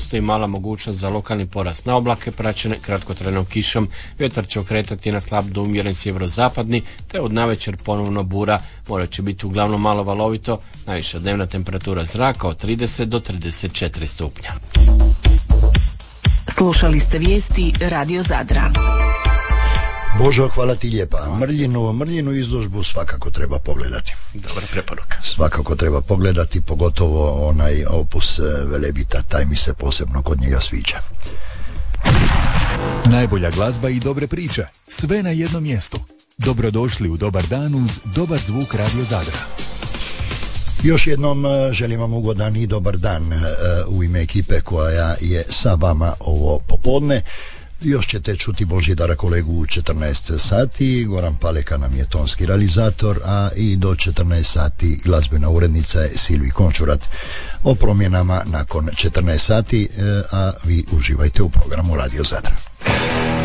postoji mala mogućnost za lokalni porast na oblake praćene kratkotrajnom kišom. Vjetar će okretati na slab do umjeren sjeverozapadni, te od navečer ponovno bura. More će biti uglavnom malo valovito, najviša dnevna temperatura zraka od 30 do 34 stupnja. Slušali ste vijesti Radio Zadra. Božo, hvala ti lijepa. Mrljinu izložbu svakako treba pogledati. Dobra preporuka. Svakako treba pogledati, pogotovo onaj opus Velebita, taj mi se posebno kod njega sviđa. Najbolja glazba i dobre priče, sve na jednom mjestu. Dobrodošli u Dobar dan uz dobar zvuk Radio Zadra. Još jednom želim vam ugodan i dobar dan u ime ekipe koja je sa vama ovo popodne. Još ćete čuti Božidara kolegu u 14 sati, Goran Paleka nam je tonski realizator, a i do 14 sati glazbena urednica je Silvi Končurat. O promjenama nakon 14 sati, a vi uživajte u programu Radio Zadra.